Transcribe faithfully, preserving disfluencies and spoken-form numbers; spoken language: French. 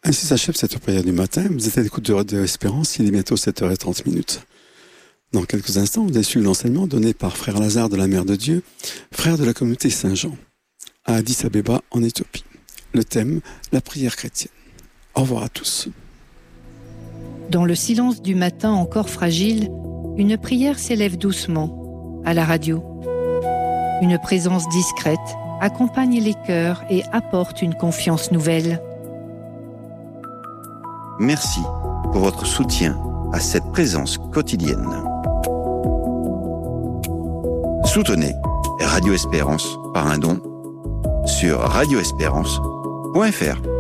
Ainsi s'achève cette prière du matin. Vous êtes à l'écoute de Radio Espérance, il est bientôt sept heures trente minutes. Dans quelques instants, vous allez suivre l'enseignement donné par frère Lazare de la Mère de Dieu, frère de la communauté Saint-Jean, à Addis Abeba en Éthiopie. Le thème, la prière chrétienne. Au revoir à tous. Dans le silence du matin encore fragile, une prière s'élève doucement à la radio. Une présence discrète accompagne les cœurs et apporte une confiance nouvelle. Merci pour votre soutien à cette présence quotidienne. Soutenez Radio Espérance par un don sur radio espérance point f r.